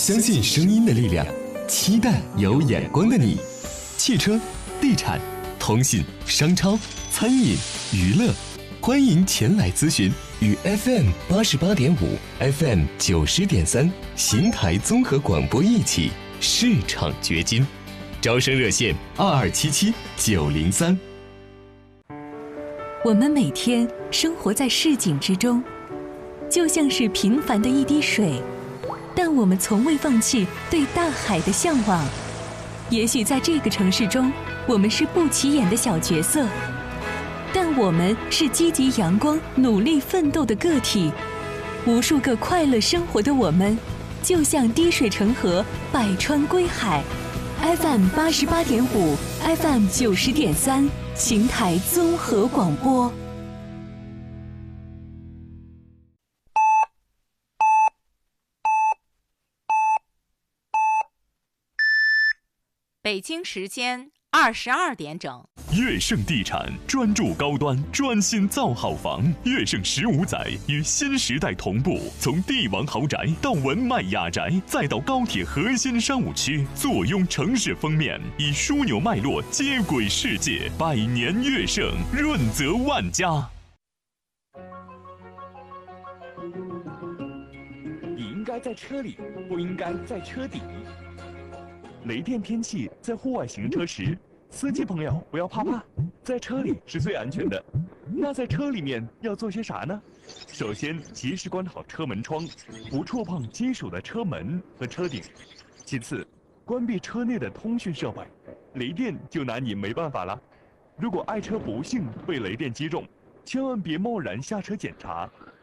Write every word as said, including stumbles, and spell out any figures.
相信声音的力量，期待有眼光的你。汽车、地产、通信、商超、餐饮、娱乐，欢迎前来咨询。与 F M 八十八点五、F M 九十点三邢台综合广播一起市场掘金。招生热线二二七七九零三。 我们每天生活在市井之中，就像是平凡的一滴水，但我们从未放弃对大海的向往。也许在这个城市中，我们是不起眼的小角色，但我们是积极阳光、努力奋斗的个体。无数个快乐生活的我们，就像滴水成河，百川归海。F M 八十八点五 ，F M 九十点三，邢台综合广播。 北京时间二十二点整。 悦盛地产专注高端，专心造好房。悦盛十五载与新时代同步，从帝王豪宅到文迈雅宅，再到高铁核心商务区，坐拥城市封面，以枢纽脉络接轨世界。百年悦盛，润泽万家。 你应该在车里，不应该在车底。雷电天气，在户外行车时，司机朋友不要怕怕，在车里是最安全的。那在车里面要做些啥呢？首先，及时关好车门窗，不触碰金属的车门和车顶。其次，关闭车内的通讯设备，雷电就拿你没办法了。如果爱车不幸被雷电击中，千万别贸然下车检查，